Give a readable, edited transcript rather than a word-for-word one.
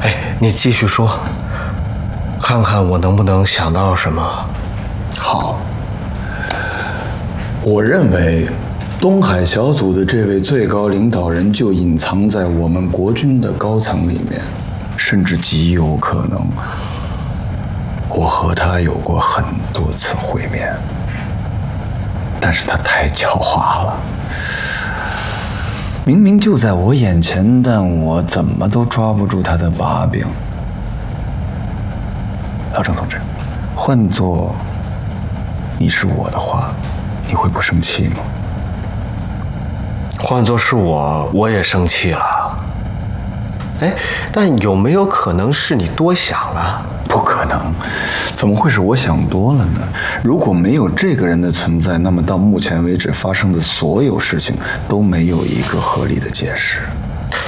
你继续说，看看我能不能想到什么。 好，我认为东海小组的这位最高领导人就隐藏在我们国军的高层里面，甚至极有可能，我和他有过很多次会面，但是他太狡猾了，明明就在我眼前，但我怎么都抓不住他的把柄。老郑同志，换做你是我的话，你会不生气吗？ 换作是我也生气了。但有没有可能是你多想了？ 不可能，怎么会是我想多了呢？如果没有这个人的存在，那么到目前为止发生的所有事情都没有一个合理的解释。